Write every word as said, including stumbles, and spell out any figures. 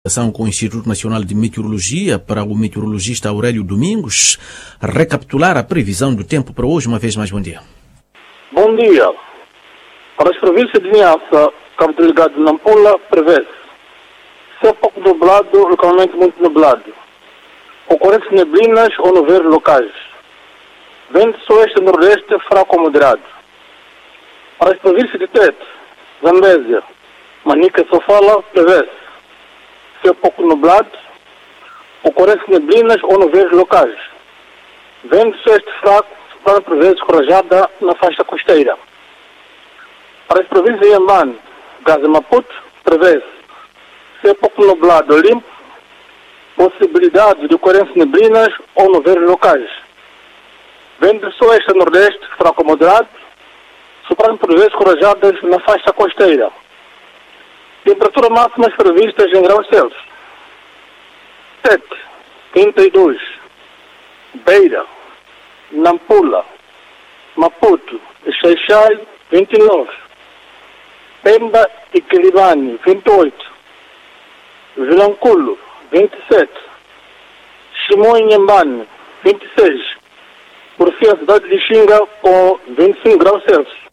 Com o Instituto Nacional de Meteorologia para o meteorologista Aurélio Domingos, recapitular a previsão do tempo para hoje. Uma vez mais, bom dia. Bom dia. Para as províncias de Niassa, Cabo Delgado e Nampula, prevê-se céu pouco nublado, localmente muito nublado. Ocorrência de neblinas ou nevoeiros locais. Vento sul-oeste e nordeste fraco ou moderado. Para as províncias de Tete, Zambésia, Manica e Sofala, prevê-se céu pouco nublado, ocorrência de neblinas ou nevoeiros locais. Vento sul-oeste fraco, soprando por vezes corajada na faixa costeira. Para as províncias de Inhambane, Gaza e Maputo, prevê-se céu pouco nublado ou limpo, possibilidade de ocorrência de neblinas ou nevoeiros locais. Vento de sul-oeste a nordeste, fraco ou moderado, soprando por vezes corajadas na faixa costeira. Temperatura máxima previstas em graus Celsius. Tete, trinta e dois. Beira, Nampula, Maputo e Xai-Xai, vinte e nove. Pemba e Quelimane, vinte e oito. Vilanculo, vinte e sete. Chimoio e Inhambane, vinte e seis. Por fim, a cidade de Xinga com vinte e cinco graus Celsius.